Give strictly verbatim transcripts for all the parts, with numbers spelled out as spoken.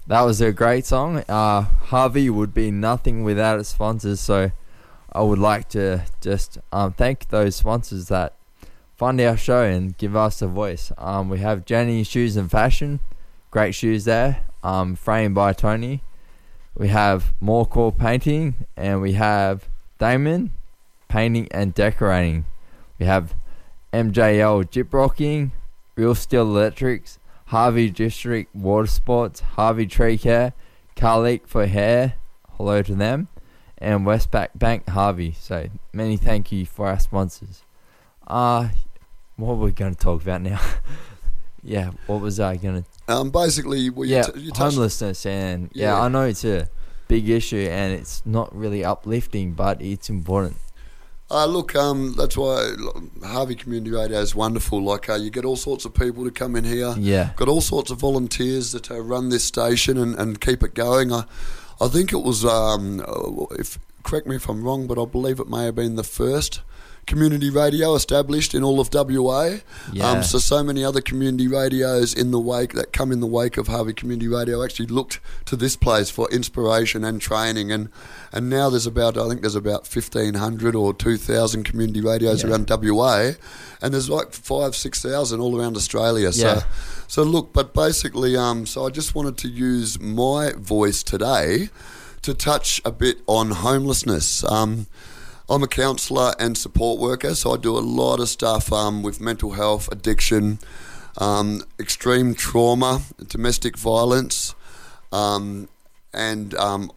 that was a great song. Uh, Harvey would be nothing without its sponsors, so I would like to just um, thank those sponsors that fund our show and give us a voice. Um, we have Jenny Shoes and Fashion, great shoes there, um, framed by Tony. We have More Core Painting, and we have Damon Painting and Decorating. We have M J L Jip Rocking, Real Steel Electrics, Harvey District Water Sports, Harvey Tree Care, Carleak for Hair, hello to them, and Westpac Bank Harvey. So many thank you for our sponsors. Uh, what are we going to talk about now? yeah, what was I going to... Um, basically, well, yeah, you t- you touched- homelessness, and yeah. Yeah. I know it's a big issue and it's not really uplifting, but it's important. Uh, look, um, that's why Harvey Community Radio is wonderful. Like, uh, you get all sorts of people to come in here. Yeah. Got all sorts of volunteers that uh, run this station and, and keep it going. I, I think it was, um, if correct me if I'm wrong, but I believe it may have been the first community radio established in all of W A. Yeah. Um, so so many other community radios in the wake that come in the wake of Harvey Community Radio actually looked to this place for inspiration and training, and and now there's about I think there's about fifteen hundred or two thousand community radios Yeah. around W A, and there's like five six thousand all around Australia. Yeah. So so look, but basically, um, so I just wanted to use my voice today to touch a bit on homelessness. Um, I'm a counsellor and support worker, so I do a lot of stuff um, with mental health, addiction, um, extreme trauma, domestic violence, um, and um,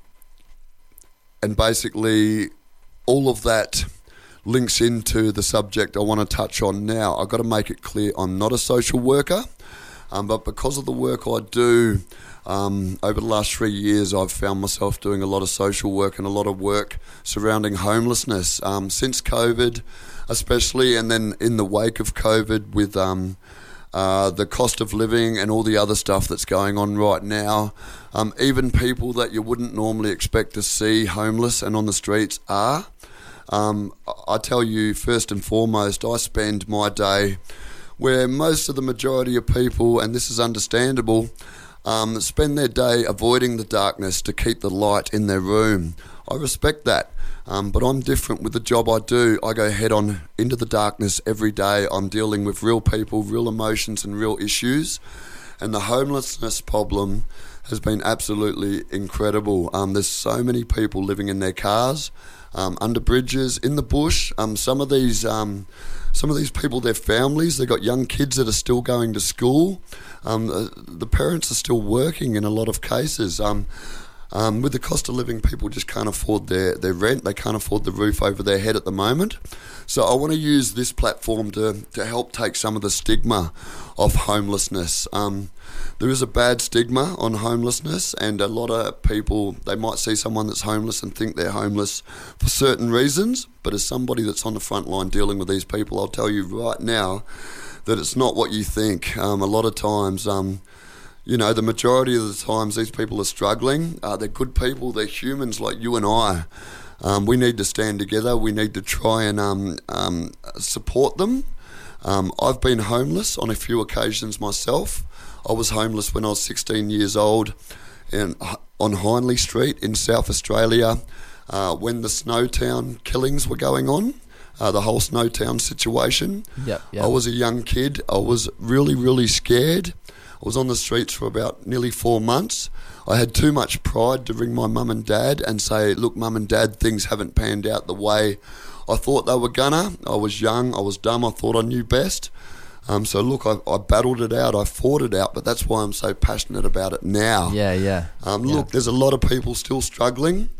and basically all of that links into the subject I want to touch on now. I've got to make it clear I'm not a social worker, um, but because of the work I do, Um, over the last three years, I've found myself doing a lot of social work and a lot of work surrounding homelessness. Um, since COVID, especially, and then in the wake of COVID with um, uh, the cost of living and all the other stuff that's going on right now, um, even people that you wouldn't normally expect to see homeless and on the streets are. Um, I tell you, first and foremost, I spend my day where most of the majority of people, and this is understandable, Um, spend their day avoiding the darkness to keep the light in their room. I respect that, um, but I'm different with the job I do. I go head on into the darkness every day. I'm dealing with real people, real emotions and real issues, and the homelessness problem has been absolutely incredible. Um, there's so many people living in their cars, um, under bridges, in the bush. Um, some of these... Um, Some of these people, their families, they've got young kids that are still going to school. Um, the, the parents are still working in a lot of cases. Um, um, with the cost of living, people just can't afford their, their rent. They can't afford the roof over their head at the moment. So I want to use this platform to, to help take some of the stigma of homelessness. Um, there is a bad stigma on homelessness, and a lot of people, they might see someone that's homeless and think they're homeless for certain reasons, but as somebody that's on the front line dealing with these people, I'll tell you right now that it's not what you think. Um, a lot of times, um, you know, the majority of the times these people are struggling. Uh, they're good people, they're humans like you and I. Um, we need to stand together, we need to try and um, um, support them. Um, I've been homeless on a few occasions myself. I was homeless when I was sixteen years old in, on Hindley Street in South Australia uh, when the Snowtown killings were going on, uh, the whole Snowtown situation. Yep, yep. I was a young kid. I was really, really scared. I was on the streets for about nearly four months. I had too much pride to ring my mum and dad and say, look, mum and dad, things haven't panned out the way I thought they were gonna. I was young, I was dumb, I thought I knew best. Um, so look, I, I battled it out, I fought it out, but that's why I'm so passionate about it now. Yeah, yeah. Um, yeah. Look, there's a lot of people still struggling.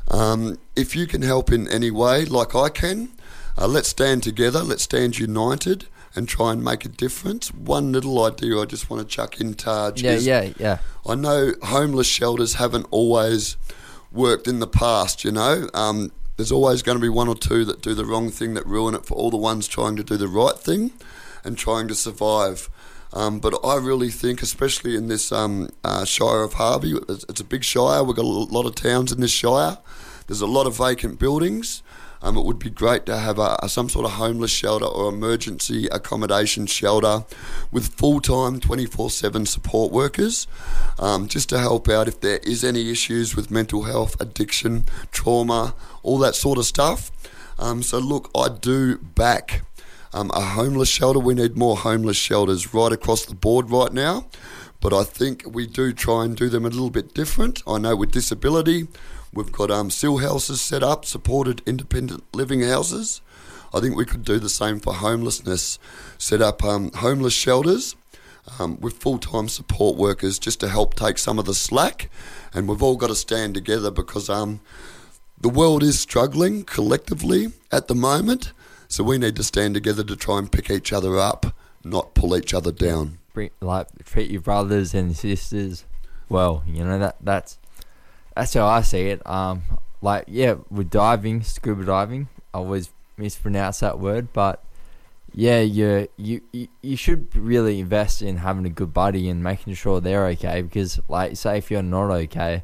Um, if you can help in any way, like I can, uh, let's stand together, let's stand united and try and make a difference. One little idea I just want to chuck in, Taj, Yeah, is yeah, yeah. I know homeless shelters haven't always worked in the past, you know. Um, there's always going to be one or two that do the wrong thing that ruin it for all the ones trying to do the right thing and trying to survive. Um, but I really think, especially in this um, uh, Shire of Harvey, it's, it's a big shire. We've got a lot of towns in this shire. There's a lot of vacant buildings. Um, it would be great to have a, a some sort of homeless shelter or emergency accommodation shelter with full-time twenty-four seven support workers, um, just to help out if there is any issues with mental health, addiction, trauma, all that sort of stuff. Um, so look, I do back um, a homeless shelter. We need more homeless shelters right across the board right now, but I think we do try and do them a little bit different. I know with disability, we've got um, S I L houses set up, supported independent living houses. I think we could do the same for homelessness, set up um, homeless shelters um, with full-time support workers just to help take some of the slack. And we've all got to stand together because um, the world is struggling collectively at the moment. So we need to stand together to try and pick each other up, not pull each other down. Like, treat your brothers and sisters well. You know, that that's that's how I see it. Um, like, yeah, with diving, scuba diving, I always mispronounce that word, but yeah, you you you you should really invest in having a good buddy and making sure they're okay. Because, like, say if you're not okay,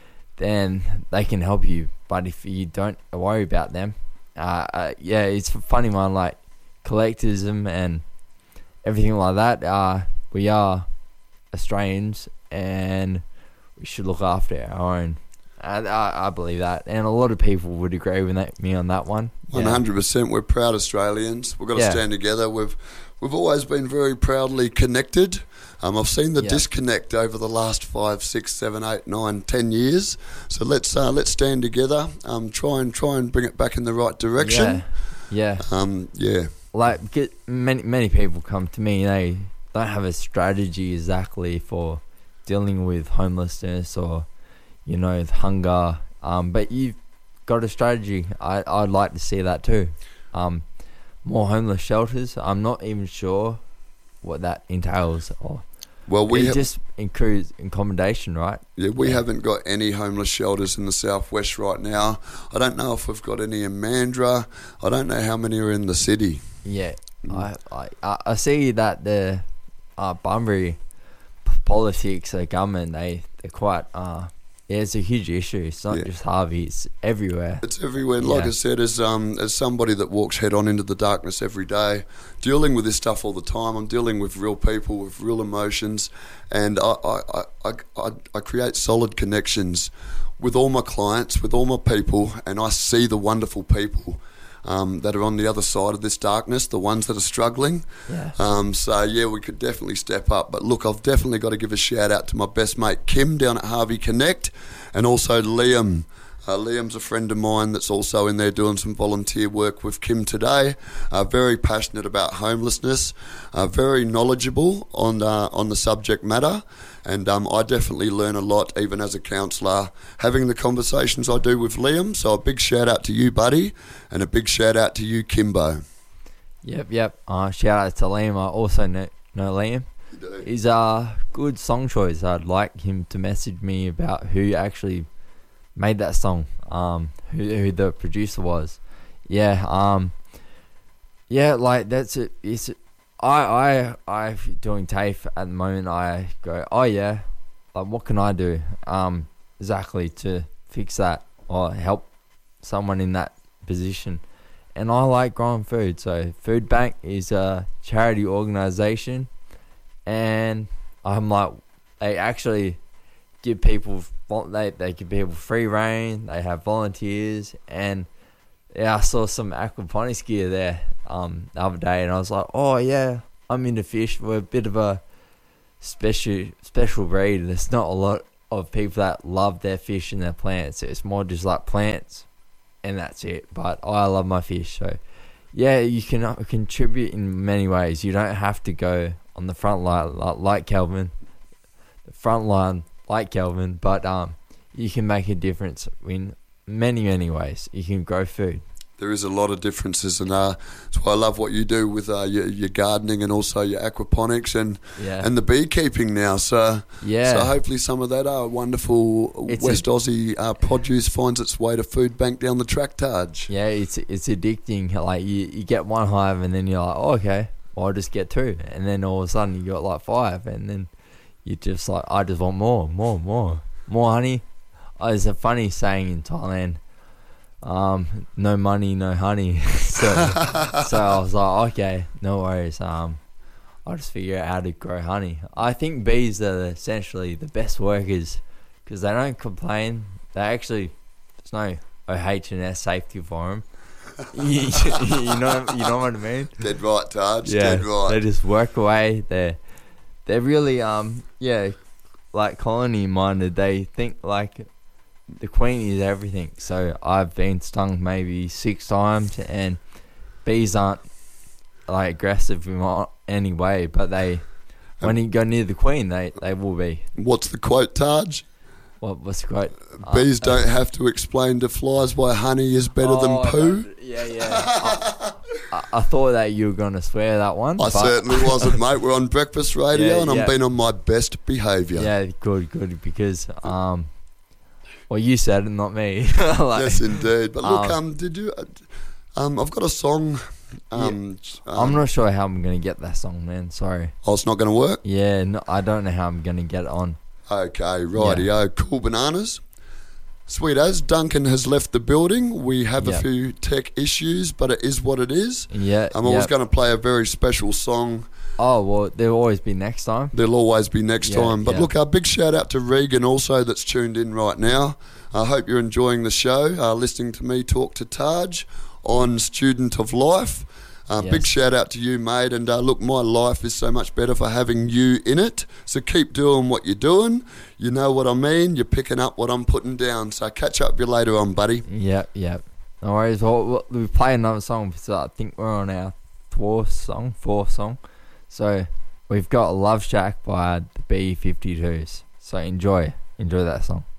then they can help you. But if you don't worry about them, uh, uh yeah, it's a funny one. Like collectivism and everything like that. Uh, we are Australians and we should look after our own. I, I, I believe that, and a lot of people would agree with that, me on that one. One hundred percent. We're proud Australians. We've got to Yeah. stand together. We've we've always been very proudly connected. Um, I've seen the Yeah. disconnect over the last five, six, seven, eight, nine, ten years. So let's uh, let's stand together. Um, try and try and bring it back in the right direction. Yeah, yeah. Um, yeah. Like, because many many people come to me, they don't have a strategy exactly for dealing with homelessness or, you know, hunger. Um, but you've got a strategy. I I'd like to see that too. Um, more homeless shelters. I'm not even sure what that entails. Or Well, we it have, just includes accommodation, right? yeah, we yeah. haven't got any homeless shelters in the southwest right now. I don't know if we've got any in Mandurah. I don't know how many are in the city. Yeah, Mm. I, I I I see that the uh, Bunbury p- politics, the government, they they're quite uh yeah, it's a huge issue. It's not Yeah. just Harvey; it's everywhere. It's everywhere. And like Yeah. I said, as um as somebody that walks head on into the darkness every day, dealing with this stuff all the time, I'm dealing with real people with real emotions, and I I, I, I, I, I create solid connections with all my clients, with all my people, and I see the wonderful people um, that are on the other side of this darkness, the ones that are struggling. Yeah, Um, so yeah, we could definitely step up. But look, I've definitely got to give a shout out to my best mate Kim down at Harvey Connect, and also Liam. Uh, Liam's a friend of mine that's also in there doing some volunteer work with Kim today. Uh, very passionate about homelessness, uh, very knowledgeable on uh, on the subject matter, and um, I definitely learn a lot even as a counsellor having the conversations I do with Liam. So a big shout out to you, buddy, and a big shout out to you, Kimbo. yep, yep. Uh, shout out to Liam. I also know, know Liam. He's a good song choice. I'd like him to message me about who actually made that song, um, who who the producer was. Yeah, um, yeah, like that's it. It's I I I doing TAFE at the moment. I go, oh yeah, like what can I do, um, exactly to fix that or help someone in that position. And I like growing food. So Food Bank is a charity organisation, and I'm like, they actually give people they they give people free reign. They have volunteers, and yeah, I saw some aquaponics gear there um the other day, and I was like, oh yeah, I'm into fish. We're a bit of a special special breed. There's not a lot of people that love their fish and their plants. It's more just like plants, and that's it. But I love my fish, so yeah, you can uh, contribute in many ways. You don't have to go on the front line like, like Kelvin, the front line like Kelvin, but um, you can make a difference in many, many ways. You can grow food. There is a lot of differences, and uh, that's why I love what you do with uh, your, your gardening and also your aquaponics and Yeah, and the beekeeping now. So yeah, so hopefully some of that uh, wonderful It's West a- Aussie uh, produce finds its way to Food Bank down the track, Taj. yeah. It's it's addicting. Like you, you get one hive, and then you're like, oh, okay, well, I'll just get two, and then all of a sudden you got like five, and then you just like, I just want more, more, more, more honey. Oh, there's a funny saying in Thailand um, no money, no honey. so, so I was like, okay, no worries. Um, I'll just figure out how to grow honey. I think bees are essentially the best workers because they don't complain. They actually, there's no O H and S safety for them. you, you know, you know what I mean? Dead right, Taj. Yeah, Dead right. they just work away. They're they're really um yeah, like colony minded. They think like the queen is everything. So I've been stung maybe six times, and bees aren't like aggressive in any way, but they when you go near the queen, they they will be. What's the quote, Taj? What what's great? Bees uh, don't have to explain to flies why honey is better oh, than poo. that- Yeah, yeah. I, I, I thought that you were gonna swear that one. I but- certainly wasn't, mate. We're on breakfast radio, Yeah, and I'm yeah. being on my best behaviour. Yeah, good, good, because um, well, you said it, not me. Like, Yes, indeed. But look, um, um, did you? Uh, um, I've got a song. Um, um, I'm not sure how I'm gonna get that song, man. Sorry. Oh, it's not going to work. Yeah, no, I don't know how I'm gonna get it on. Okay, rightio. Cool bananas. Sweet as Duncan has left the building. We have Yep. a few tech issues, but it is what it is. Yeah. Um, I was yep. going to play a very special song. Oh well, there'll always be next time. There'll always be next Yeah, time. But yeah. look, a big shout out to Regan also that's tuned in right now. I hope you're enjoying the show, uh, listening to me talk to Taj on Student of Life. Uh, Yes. Big shout out to you, mate. And uh, look, my life is so much better for having you in it. So keep doing what you're doing. You know what I mean. You're picking up what I'm putting down. So catch up with you later on, buddy. Yep, yep. No worries. Well, well, we play another song. So I think we're on our fourth song, fourth song. So we've got Love Shack by the B fifty-twos. So enjoy, enjoy that song.